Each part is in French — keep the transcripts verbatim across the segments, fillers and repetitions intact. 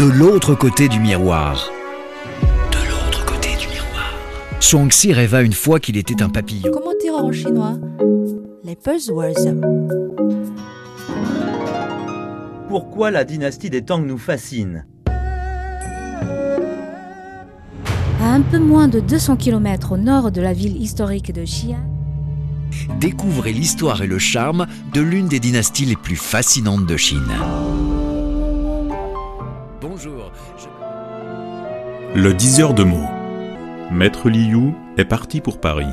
de l'autre côté du miroir. De l'autre côté du miroir. Chuangzi rêva une fois qu'il était un papillon. Comment dire en chinois? Les buzzwords. Pourquoi la dynastie des Tang nous fascine? À un peu moins de deux cents kilomètres au nord de la ville historique de Xi'an, Découvrez l'histoire et le charme de l'une des dynasties les plus fascinantes de Chine. Bonjour. Je... Le diseur de mots. Maître Liu est parti pour Paris.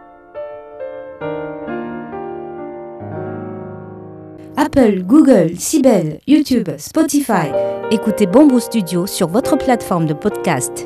Apple, Google, Sibel, YouTube, Spotify. Écoutez Bamboo Studio sur votre plateforme de podcast.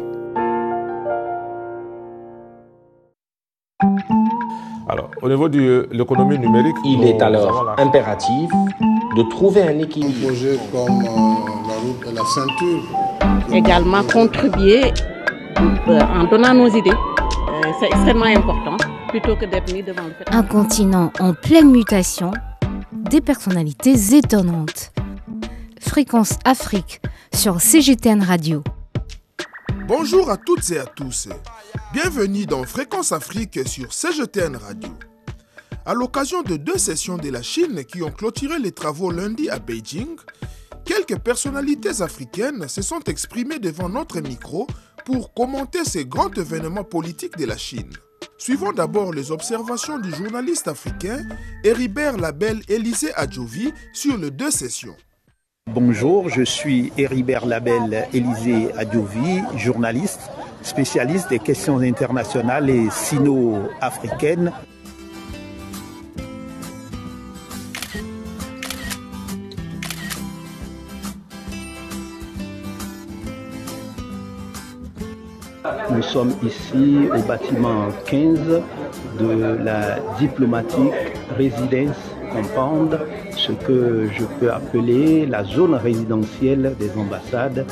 Alors, au niveau de l'économie numérique, il est alors impératif de trouver un équilibre. Projet comme euh, la route et la ceinture. Également contribuer euh, en donnant nos idées. Euh, c'est extrêmement important, plutôt que d'être mis devant le fait. Un continent en pleine mutation, des personnalités étonnantes. Fréquence Afrique sur C G T N Radio. Bonjour à toutes et à tous. Bienvenue dans Fréquence Afrique sur C G T N Radio. À l'occasion de deux sessions de la Chine qui ont clôturé les travaux lundi à Beijing, quelques personnalités africaines se sont exprimées devant notre micro pour commenter ces grands événements politiques de la Chine. Suivons d'abord les observations du journaliste africain Héribert Labelle Élysée Adjovi sur les deux sessions. Bonjour, je suis Héribert Labelle Élysée Adjovi, journaliste, spécialiste des questions internationales et sino-africaines. Nous sommes ici au bâtiment quinze de la diplomatique résidence Compound, ce que je peux appeler la zone résidentielle des ambassades.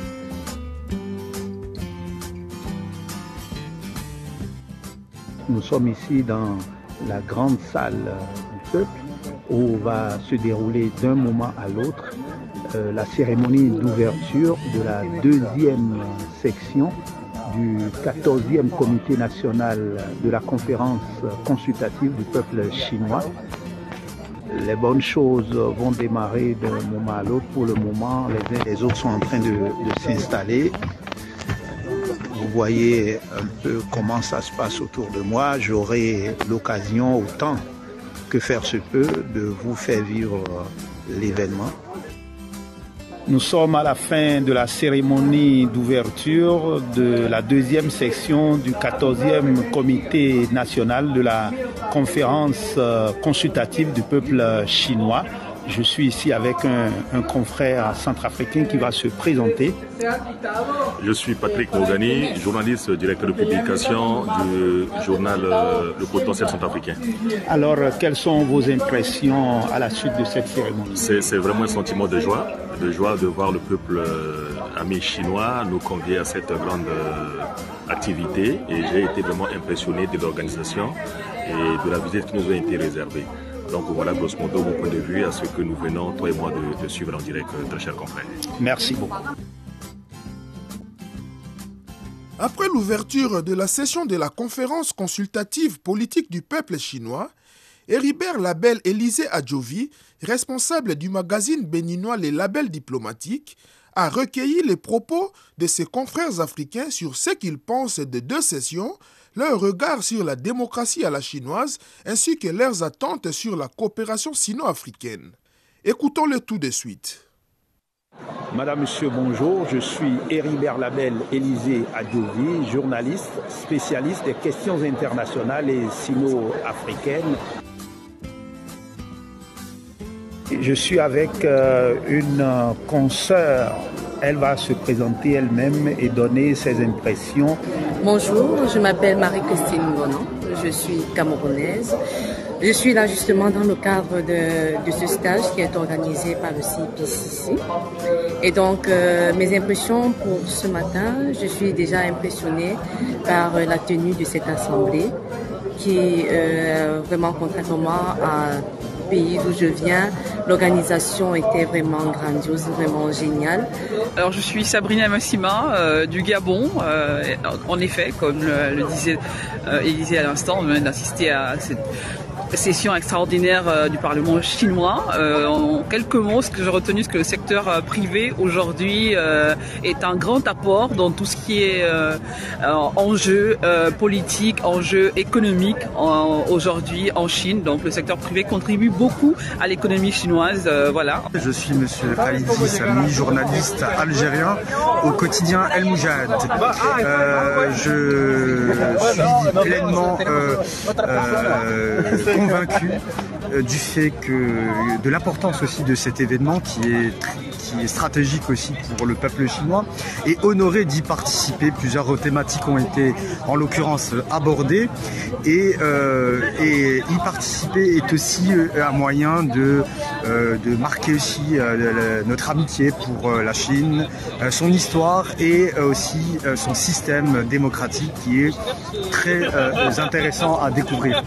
Nous sommes ici dans la grande salle du peuple où va se dérouler d'un moment à l'autre euh, la cérémonie d'ouverture de la deuxième section du quatorzième comité national de la conférence consultative du peuple chinois. Les bonnes choses vont démarrer d'un moment à l'autre. Pour le moment, les uns et les autres sont en train de, de s'installer. Vous voyez un peu comment ça se passe autour de moi. J'aurai l'occasion, autant que faire se peut, de vous faire vivre l'événement. Nous sommes à la fin de la cérémonie d'ouverture de la deuxième section du quatorzième comité national de la conférence consultative du peuple chinois. Je suis ici avec un, un confrère centrafricain qui va se présenter. Je suis Patrick Mogani, journaliste, directeur de publication du journal Le Potentiel Centrafricain. Alors, quelles sont vos impressions à la suite de cette cérémonie? C'est, c'est vraiment un sentiment de joie, de joie de voir le peuple euh, ami chinois nous convier à cette grande euh, activité. Et j'ai été vraiment impressionné de l'organisation et de la visite qui nous a été réservée. Donc voilà, grosso modo, mon point de vue à ce que nous venons, toi et moi, de, de suivre en direct, très chers confrères. Merci beaucoup. Après l'ouverture de la session de la conférence consultative politique du peuple chinois, Héribert Labelle Élysée Adjovi, responsable du magazine béninois Les Labels Diplomatiques, a recueilli les propos de ses confrères africains sur ce qu'ils pensent des deux sessions, leur regard sur la démocratie à la chinoise, ainsi que leurs attentes sur la coopération sino-africaine. Écoutons-le tout de suite. Madame, Monsieur, bonjour. Je suis Héribert Labelle Élysée Adjovi, journaliste, spécialiste des questions internationales et sino-africaines. Je suis avec euh, une euh, consoeur. Elle va se présenter elle-même et donner ses impressions. Bonjour, je m'appelle Marie-Christine Ngonan, je suis camerounaise. Je suis là justement dans le cadre de, de ce stage qui est organisé par le C I P C C. Et donc, euh, mes impressions pour ce matin, je suis déjà impressionnée par la tenue de cette assemblée qui, euh, vraiment contrairement à pays d'où je viens, l'organisation était vraiment grandiose, vraiment géniale. Alors je suis Sabrina Massima euh, du Gabon. Euh, en effet, comme le, le disait euh, Élisée à l'instant, on vient d'assister à cette session extraordinaire euh, du Parlement chinois. Euh, en quelques mots, ce que j'ai retenu, c'est que le secteur euh, privé aujourd'hui euh, est un grand apport dans tout ce qui est euh, euh, enjeux euh, politiques, enjeux économiques en, aujourd'hui en Chine. Donc le secteur privé contribue beaucoup à l'économie chinoise. Euh, voilà. Je suis monsieur Khalidi Sami, journaliste algérien au quotidien El Moujad. Euh, je suis pleinement euh, euh, convaincu euh, du fait que de l'importance aussi de cet événement qui est, qui est stratégique aussi pour le peuple chinois et honoré d'y participer. Plusieurs thématiques ont été en l'occurrence abordées et, euh, et y participer est aussi un moyen de, euh, de marquer aussi euh, notre amitié pour euh, la Chine, euh, son histoire et euh, aussi euh, son système démocratique qui est très euh, intéressant à découvrir.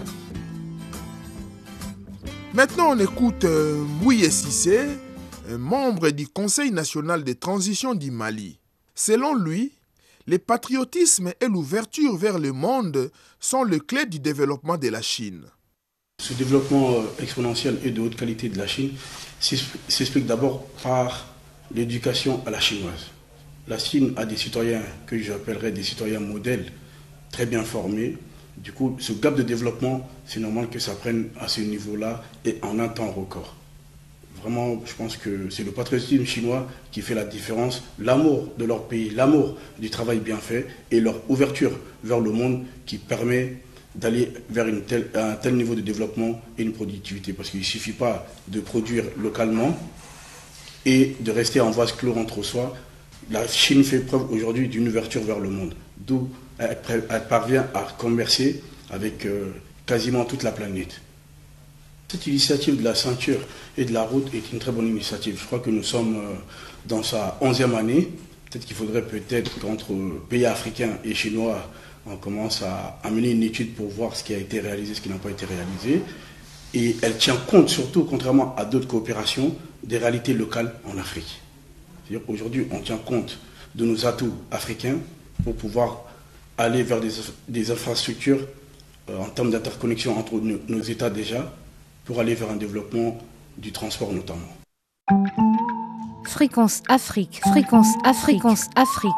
Maintenant, on écoute euh, Mouye Sissé, membre du Conseil national de transition du Mali. Selon lui, le patriotisme et l'ouverture vers le monde sont les clés du développement de la Chine. Ce développement exponentiel et de haute qualité de la Chine s'explique d'abord par l'éducation à la chinoise. La Chine a des citoyens que j'appellerais des citoyens modèles, très bien formés. Du coup, ce gap de développement, c'est normal que ça prenne à ce niveau-là et en un temps record. Vraiment, je pense que c'est le patriotisme chinois qui fait la différence, l'amour de leur pays, l'amour du travail bien fait et leur ouverture vers le monde qui permet d'aller vers une telle, un tel niveau de développement et une productivité. Parce qu'il ne suffit pas de produire localement et de rester en vase clos entre soi. La Chine fait preuve aujourd'hui d'une ouverture vers le monde, d'où elle, elle parvient à commercer avec euh, quasiment toute la planète. Cette initiative de la ceinture et de la route est une très bonne initiative. Je crois que nous sommes euh, dans sa onzième année. Peut-être qu'il faudrait peut-être qu'entre pays africains et chinois, on commence à amener une étude pour voir ce qui a été réalisé, ce qui n'a pas été réalisé. Et elle tient compte surtout, contrairement à d'autres coopérations, des réalités locales en Afrique. C'est-à-dire qu'aujourd'hui, on tient compte de nos atouts africains pour pouvoir aller vers des, des infrastructures euh, en termes d'interconnexion entre nos, nos États déjà, pour aller vers un développement du transport notamment. Fréquence Afrique, Fréquence Afrique, Fréquence Afrique.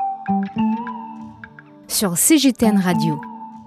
Sur C G T N Radio.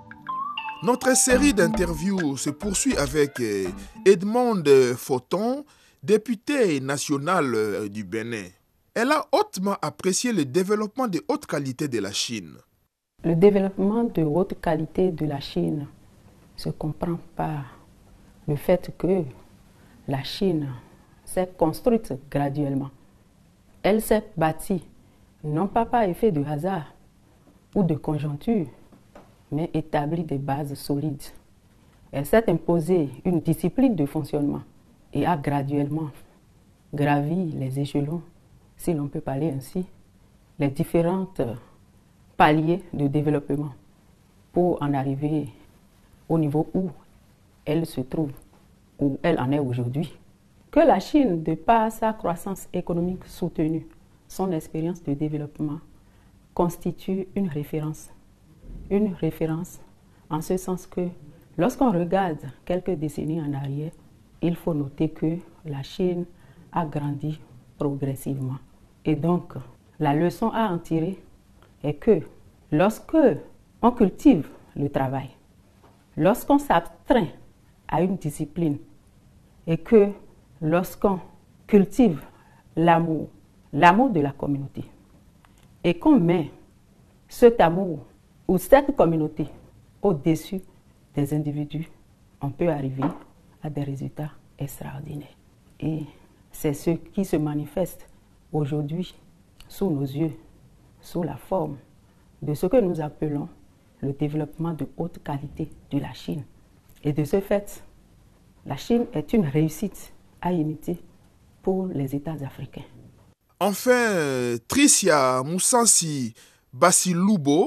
Notre série d'interviews se poursuit avec Edmond Foton, député national du Bénin. Elle a hautement apprécié le développement de haute qualité de la Chine. Le développement de haute qualité de la Chine se comprend par le fait que la Chine s'est construite graduellement. Elle s'est bâtie, non pas par effet de hasard ou de conjoncture, mais établit des bases solides. Elle s'est imposée une discipline de fonctionnement et a graduellement gravi les échelons, si l'on peut parler ainsi, les différentes paliers de développement pour en arriver au niveau où elle se trouve, où elle en est aujourd'hui. Que la Chine, de par sa croissance économique soutenue, son expérience de développement, constitue une référence. Une référence en ce sens que lorsqu'on regarde quelques décennies en arrière, il faut noter que la Chine a grandi progressivement. Et donc, la leçon à en tirer est que lorsque on cultive le travail, lorsqu'on s'astreint à une discipline et que lorsqu'on cultive l'amour, l'amour de la communauté, et qu'on met cet amour ou cette communauté au-dessus des individus, on peut arriver à des résultats extraordinaires. Et c'est ce qui se manifeste aujourd'hui sous nos yeux, sous la forme de ce que nous appelons le développement de haute qualité de la Chine. Et de ce fait, la Chine est une réussite à imiter pour les États africains. Enfin, Tricia Moussansi Basiloubo,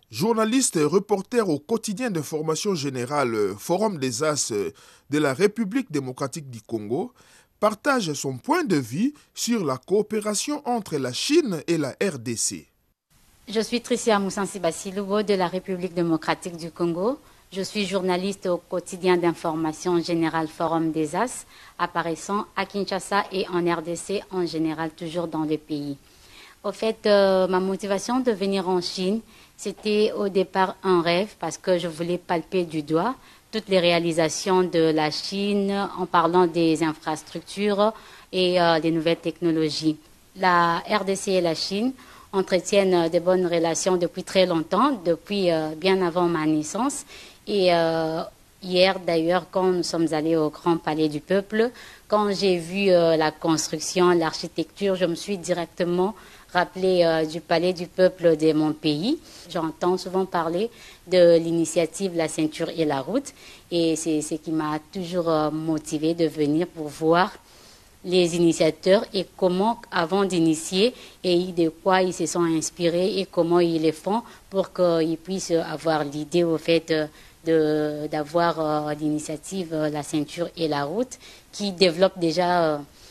Journaliste et reporter au quotidien d'information générale Forum des As de la République démocratique du Congo, partage son point de vue sur la coopération entre la Chine et la R D C. Je suis Tricia Moussansi Basiloubo de la République démocratique du Congo. Je suis journaliste au quotidien d'information générale Forum des As, apparaissant à Kinshasa et en R D C en général, toujours dans le pays. Au fait, euh, ma motivation de venir en Chine, c'était au départ un rêve parce que je voulais palper du doigt toutes les réalisations de la Chine en parlant des infrastructures et euh, des nouvelles technologies. La R D C et la Chine entretiennent de bonnes relations depuis très longtemps, depuis euh, bien avant ma naissance. Et euh, hier d'ailleurs, quand nous sommes allés au Grand Palais du Peuple, quand j'ai vu euh, la construction, l'architecture, je me suis directement rappelé euh, du Palais du Peuple de mon pays. J'entends souvent parler de l'initiative La Ceinture et la Route et c'est ce qui m'a toujours euh, motivé de venir pour voir les initiateurs et comment, avant d'initier, et de quoi ils se sont inspirés et comment ils le font pour qu'ils puissent avoir l'idée au fait de, d'avoir euh, l'initiative euh, La Ceinture et la Route qui développe déjà euh,